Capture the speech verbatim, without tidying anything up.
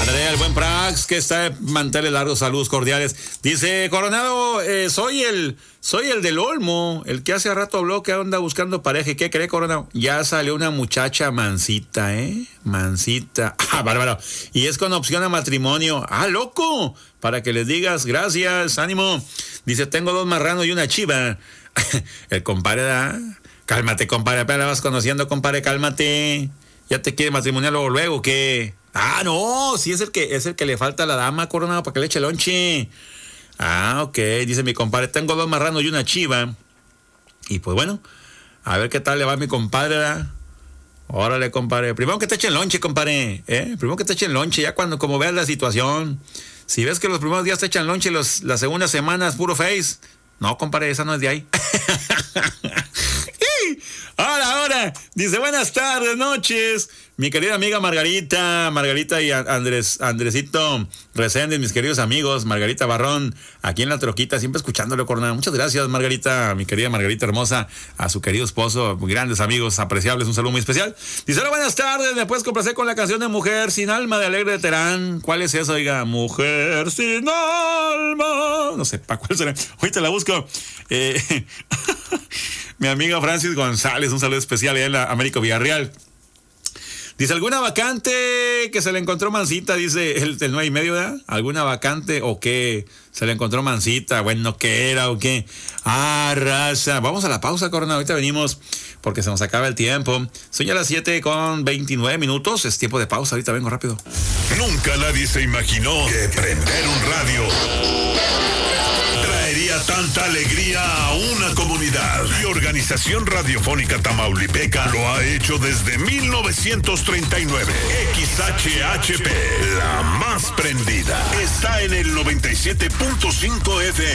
Andrea, el buen Prax, que está de manteles largos, saludos cordiales. Dice, Coronado, eh, soy el soy el del Olmo, el que hace rato habló que anda buscando pareja. ¿Y qué cree, Coronado? Ya salió una muchacha mansita, ¿eh? Mansita. Ah, bárbaro. Y es con opción a matrimonio. ¡Ah, loco! Para que les digas, gracias, ánimo. Dice, tengo dos marranos y una chiva. El compadre, ¿da? Cálmate, compadre, apenas la vas conociendo, compadre, cálmate. ¿Ya te quiere matrimoniar luego, luego, qué? Ah, no, sí es el que es el que le falta a la dama, Coronado, para que le eche lonche. Ah, ok, dice mi compadre, tengo dos marranos y una chiva. Y pues bueno, a ver qué tal le va a mi compadre, ¿verdad? Órale, compadre, primero que te echen lonche, compadre, ¿eh? Primero que te echen lonche, ya cuando, como veas la situación. Si ves que los primeros días te echan lonche, los, las segundas semanas, puro face. No, compadre, esa no es de ahí. Ahora, ahora, dice, buenas tardes, noches, mi querida amiga Margarita, Margarita y Andrés, Andresito Reséndez, mis queridos amigos, Margarita Barrón, aquí en la troquita, siempre escuchándolo, Coronado. Muchas gracias, Margarita, mi querida Margarita hermosa, a su querido esposo, grandes amigos, apreciables, un saludo muy especial. Dice, hola, buenas tardes, me puedes complacer con la canción de Mujer Sin Alma de Alegre de Terán. ¿Cuál es eso? Oiga, Mujer Sin Alma. No sé, ¿para cuál será? Ahorita la busco. Eh... Mi amiga Francis González, un saludo especial allá en la Américo Villarreal. Dice, ¿alguna vacante que se le encontró mansita? Dice el, el nueve y medio, ¿verdad? ¿Alguna vacante o qué? Se le encontró mansita, bueno, ¿qué era o qué? Ah, raza. Vamos a la pausa, Coronado. Ahorita venimos porque se nos acaba el tiempo. Son ya las siete con veintinueve minutos. Es tiempo de pausa. Ahorita vengo rápido. Nunca nadie se imaginó que prender un radio traería tanta alegría a una comunidad. Y Organización Radiofónica Tamaulipeca lo ha hecho desde mil novecientos treinta y nueve. X H H P, la más prendida, está en el noventa y siete punto cinco F